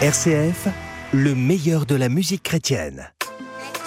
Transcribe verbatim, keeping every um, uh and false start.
R C F, le meilleur de la musique chrétienne.